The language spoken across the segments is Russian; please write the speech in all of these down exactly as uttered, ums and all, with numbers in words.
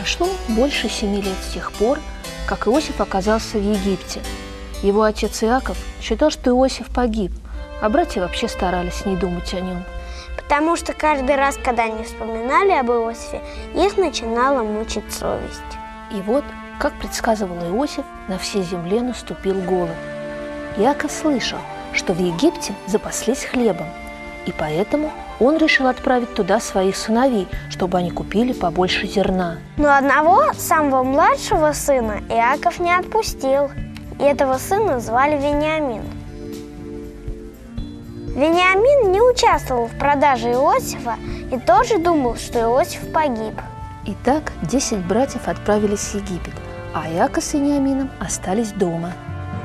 Прошло больше семи лет с тех пор, как Иосиф оказался в Египте. Его отец Иаков считал, что Иосиф погиб, а братья вообще старались не думать о нем. Потому что каждый раз, когда они вспоминали об Иосифе, их начинала мучить совесть. И вот, как предсказывал Иосиф, на всей земле наступил голод. Иаков слышал, что в Египте запаслись хлебом, и поэтому он решил отправить туда своих сыновей, чтобы они купили побольше зерна. Но одного, самого младшего сына, Иаков не отпустил. И этого сына звали Вениамин. Вениамин не участвовал в продаже Иосифа и тоже думал, что Иосиф погиб. Итак, десять братьев отправились в Египет, а Иаков с Вениамином остались дома.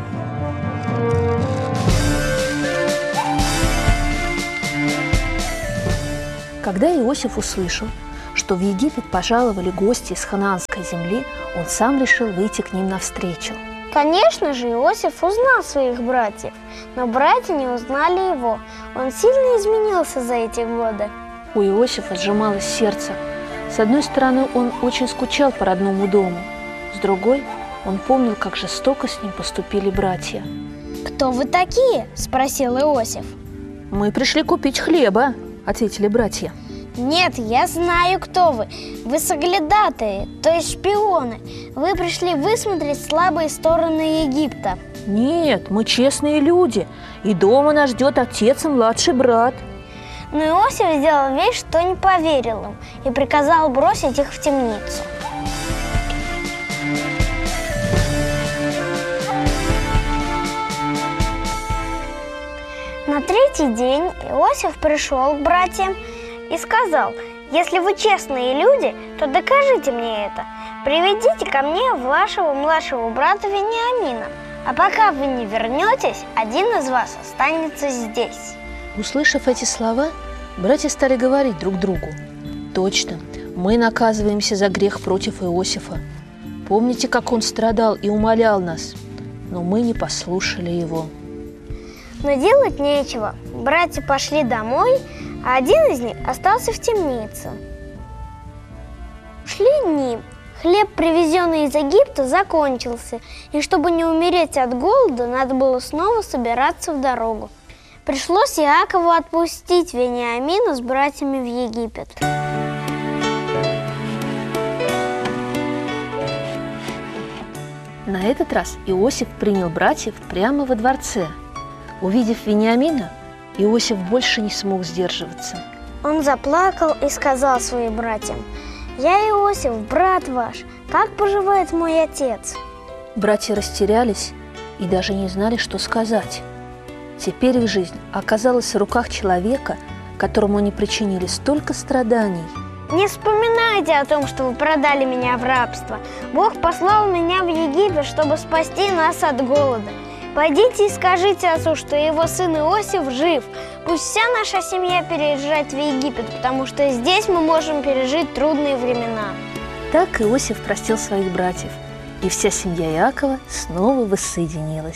Когда Иосиф услышал, что в Египет пожаловали гости из ханаанской земли, он сам решил выйти к ним навстречу. Конечно же, Иосиф узнал своих братьев, но братья не узнали его. Он сильно изменился за эти годы. У Иосифа сжималось сердце. С одной стороны, он очень скучал по родному дому. С другой, он помнил, как жестоко с ним поступили братья. «Кто вы такие?» – спросил Иосиф. «Мы пришли купить хлеба», – ответили братья. «Нет, я знаю, кто вы. Вы соглядатые, то есть шпионы. Вы пришли высмотреть слабые стороны Египта». «Нет, мы честные люди, и дома нас ждет отец и младший брат». Но Иосиф сделал вид, что не поверил им, и приказал бросить их в темницу. На третий день Иосиф пришел к братьям и сказал: «Если вы честные люди, то докажите мне это. Приведите ко мне вашего младшего брата Вениамина, а пока вы не вернетесь, один из вас останется здесь». Услышав эти слова, братья стали говорить друг другу: «Точно, мы наказываемся за грех против Иосифа. Помните, как он страдал и умолял нас, но мы не послушали его». Но делать нечего. Братья пошли домой, а один из них остался в темнице. Шли дни. Хлеб, привезенный из Египта, закончился, и чтобы не умереть от голода, надо было снова собираться в дорогу. Пришлось Иакову отпустить Вениамина с братьями в Египет. На этот раз Иосиф принял братьев прямо во дворце. Увидев Вениамина, Иосиф больше не смог сдерживаться. Он заплакал и сказал своим братьям: «Я Иосиф, брат ваш, как поживает мой отец?» Братья растерялись и даже не знали, что сказать. Теперь их жизнь оказалась в руках человека, которому они причинили столько страданий. «Не вспоминайте о том, что вы продали меня в рабство. Бог послал меня в Египет, чтобы спасти нас от голода. Пойдите и скажите отцу, что его сын Иосиф жив. Пусть вся наша семья переезжает в Египет, потому что здесь мы можем пережить трудные времена». Так Иосиф простил своих братьев, и вся семья Иакова снова воссоединилась.